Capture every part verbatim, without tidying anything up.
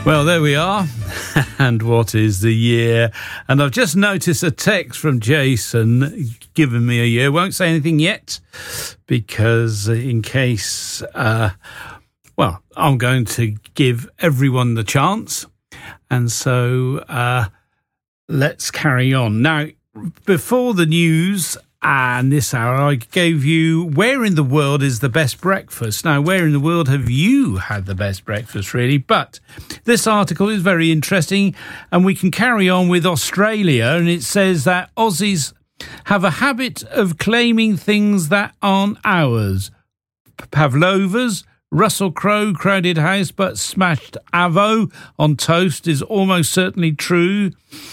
Well, there we are. And what is the year? And I've just noticed a text from Jason giving me a year. Won't say anything yet because in case, uh, well, I'm going to give everyone the chance. And so uh, let's carry on. Now, before the news and this hour, I gave you where in the world is the best breakfast. Now, where in the world have you had the best breakfast, really? But this article is very interesting, and we can carry on with Australia. And it says that Aussies have a habit of claiming things that aren't ours. Pavlovas, Russell Crowe, crowded house, but smashed avo on toast is almost certainly true.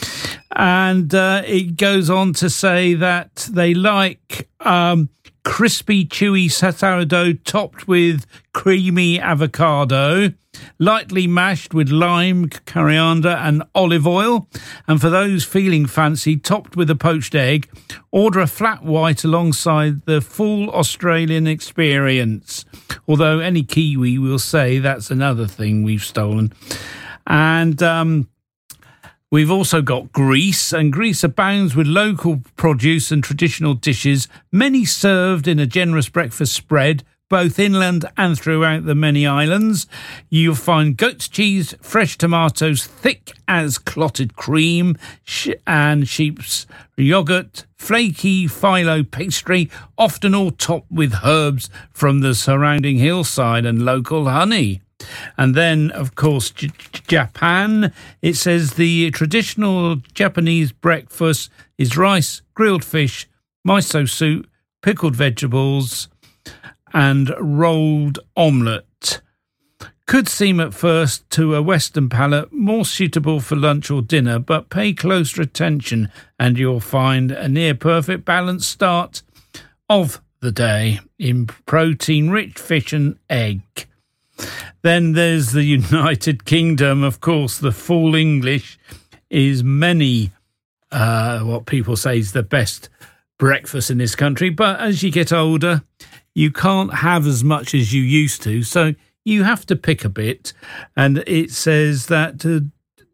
And uh, it goes on to say that they like um, crispy, chewy sourdough topped with creamy avocado, lightly mashed with lime, coriander and olive oil. And for those feeling fancy, topped with a poached egg, order a flat white alongside the full Australian experience. Although any Kiwi will say that's another thing we've stolen. And um, we've also got Greece, and Greece abounds with local produce and traditional dishes, many served in a generous breakfast spread, both inland and throughout the many islands. You'll find goat's cheese, fresh tomatoes, thick as clotted cream, sh- and sheep's yoghurt, flaky phyllo pastry, often all topped with herbs from the surrounding hillside and local honey. And then, of course, J- Japan. It says the traditional Japanese breakfast is rice, grilled fish, miso soup, pickled vegetables, and rolled omelette. Could seem at first to a Western palate more suitable for lunch or dinner, but pay closer attention and you'll find a near-perfect balanced start of the day in protein-rich fish and egg. Then there's the United Kingdom. Of course, the full English is many, uh, what people say is the best breakfast in this country. But as you get older, you can't have as much as you used to. So you have to pick a bit. And it says that uh,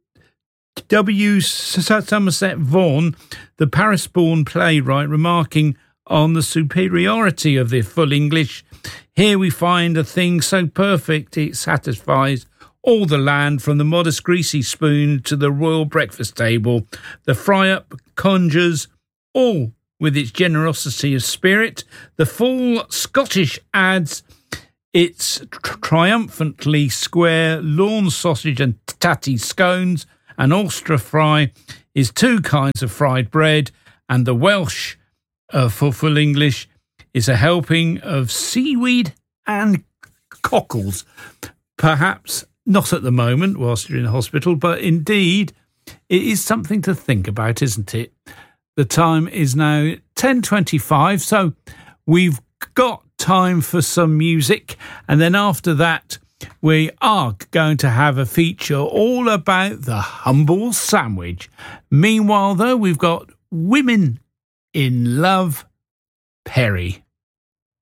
W. Somerset Vaughan, the Paris-born playwright, remarking on the superiority of the full English, here we find a thing so perfect it satisfies all the land, from the modest greasy spoon to the royal breakfast table. The fry-up conjures all with its generosity of spirit. The full Scottish adds its triumphantly square lawn sausage and tatty scones. An Ulster fry is two kinds of fried bread, and the Welsh, uh, for full English, is a helping of seaweed and cockles. Perhaps not at the moment whilst you're in hospital, but indeed it is something to think about, isn't it? The time is now ten twenty-five, so we've got time for some music, and then after that we are going to have a feature all about the humble sandwich. Meanwhile, though, we've got Women in Love, Perry.